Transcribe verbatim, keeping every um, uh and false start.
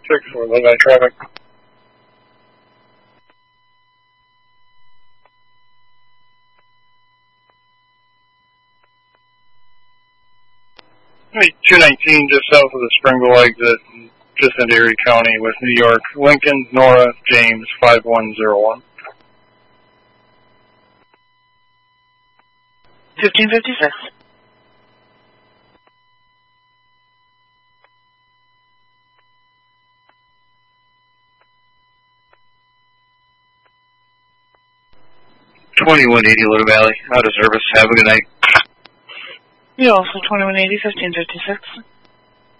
six for Lodi traffic. Hey, two nineteen, just south of the Springville exit, just into Erie County with New York. Lincoln, Nora, James, five one zero one. fifteen fifty-six. twenty-one eighty Lodi Valley, out of service. Have a good night. You also twenty-one eighty, fifteen fifty-six.